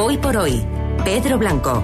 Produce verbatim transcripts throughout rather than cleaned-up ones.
Hoy por hoy, Pedro Blanco.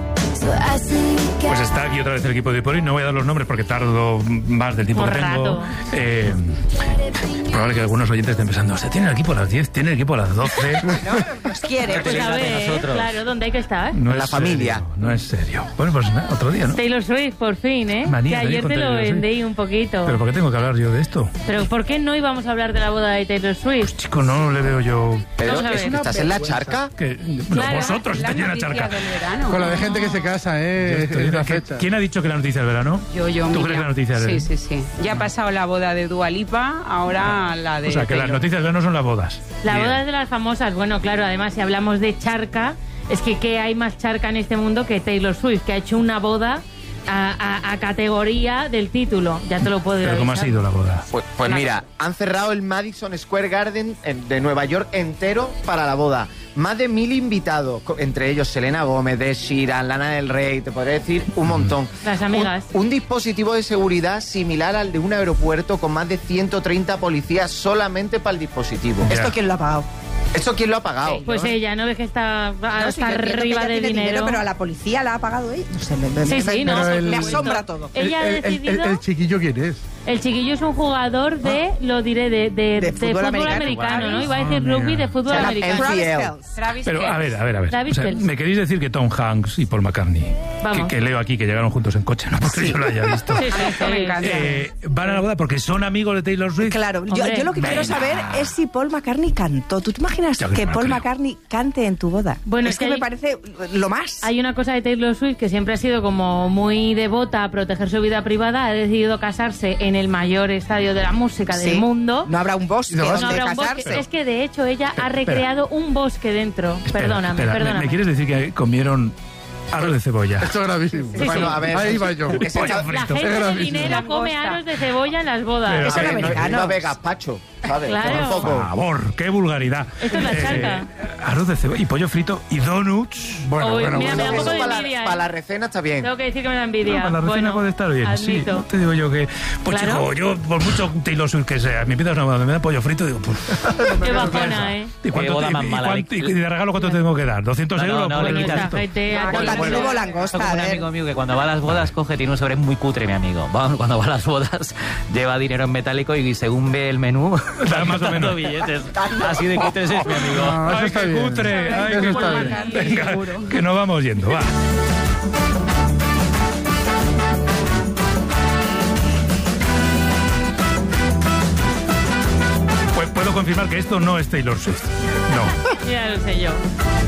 Pues está aquí otra vez el equipo de Hoy por Hoy. No voy a dar los nombres porque tardo más del tiempo Por que tengo. rato. Eh, probable que algunos oyentes estén pensando, ¿usted tiene el equipo a las diez? ¿Tiene el equipo a las doce? Nos quiere. Pues a ver, claro, ¿dónde hay que estar? No La es familia. serio, no es serio. Bueno, pues nada, otro día, ¿no? Taylor Swift, por fin, ¿eh? Manía, que venir ayer con te lo Taylor Swift. vendí un poquito. ¿Pero por qué tengo que hablar yo de esto? Pero ¿por qué no íbamos a hablar de la boda de Taylor Swift? Chico, no le veo yo... Pero, Vamos a ver. ¿estás en la charca? Que, bueno, Claro, vosotros estáis en la charca. Con la de gente que se casa, ¿eh? Estoy- Es la ¿Qué- fecha. ¿Quién ha dicho que la noticia del verano? Yo, yo, ¿Tú Miriam. crees que la noticia del Sí, sí, sí. Ya ha pasado la boda de Dua Lipa, ahora la de O sea, que las Taylor. noticias del verano son las bodas. La Bien. boda es de las famosas. Bueno, claro, además, si hablamos de charca, es que ¿qué hay más charca en este mundo que Taylor Swift, que ha hecho una boda a, a- a categoría del título? Ya te lo puedo ¿Pero cómo ha avisar. sido la boda? Pues, pues mira, han cerrado el Madison Square Garden en- de Nueva York entero para la boda. Más de mil invitados, co- entre ellos Selena Gómez, Ed Sheeran, Lana del Rey, te podría decir un montón. Las amigas. Un, un dispositivo de seguridad similar al de un aeropuerto con más de ciento treinta policías solamente para el dispositivo. Ya. ¿Esto quién lo ha pagado? ¿Esto quién lo ha pagado? Pues ella, ¿no ves que está hasta No, sí, yo entiendo que arriba ella de tiene dinero? Pero a la policía la ha pagado ella. No sé, me, me- Sí, me- sí, me- no. Pero me el- asombra todo. Ella ha el, el- el- decidido... el chiquillo, ¿quién es? El chiquillo es un jugador de, lo diré, de, de, de fútbol, americano, americano. ¿no? Iba a decir Ah, rugby mira. de fútbol O sea, la americano. N F L. Travis Pero, a ver, a ver, a ver. David O sea, Pels. ¿me queréis decir que Tom Hanks y Paul McCartney, Vamos. que, que leo aquí que llegaron juntos en coche, no porque yo lo haya visto, Sí, sí, sí. Me encanta. eh, van a la boda porque son amigos de Taylor Swift? Claro, yo, Hombre, yo lo que quiero venga. saber es si Paul McCartney cantó. ¿Tú te imaginas Yo que que no Paul creo. McCartney cante en tu boda? Bueno, es es que que me hay- parece lo más. Hay una cosa de Taylor Swift que siempre ha sido como muy devota a proteger su vida privada. Ha decidido casarse en el mayor estadio de la música Sí. del mundo. No habrá un bosque No, No donde habrá un bosque. casarse. Es que de hecho ella ha recreado un bosque dentro. Espera, perdóname, espera, ¿me- perdóname. ¿Me quieres decir que comieron aros de cebolla? Esto es gravísimo. Sí, Bueno, sí. a ver, Ahí va yo. ese Pollo cha- frito. La Es gente de gravísimo. dinero come Langosta. aros de cebolla en las bodas. Pero- Son a ver, no- americanos. no ve gazpacho, ¿sabes? Claro. Tampoco. Por favor, qué vulgaridad. Esto es la charca. Arroz de cebolla y pollo frito y donuts. Bueno, Uy, bueno, mira, me bueno. da un poco Eso de para, la, envidia, ¿eh? para la recena está bien. Tengo que decir que me da envidia. No, para la recena Bueno, puede estar bien, sí. admito. No te digo yo que... Pues Claro. chico, yo por mucho Taylor Swift que sea, me empiezas una boda, me da pollo frito, digo, pues... Qué bajona, ¿eh? ¿Y, cuánto, boda y- más y mala, cuánto- le- y de regalo cuánto tengo que dar? ¿doscientos No, no, euros? no, por le el Bueno, quitas. esta pollo? gente... Ah, con la Taylor- tubo Esto langosta, como a un ver. amigo mío que cuando va a las bodas coge, tiene un sobre muy cutre, mi amigo. Va- Cuando va a las bodas lleva dinero en metálico y según ve el menú, Da más o dando menos. billetes. Así de cutres es mi amigo. No, eso ¡Ay, está qué bien. cutre! ¡Ay, Eso qué está cutre! bien. Venga, que nos vamos yendo, va. Pues puedo confirmar que esto no es Taylor Swift. No. Ya lo sé yo.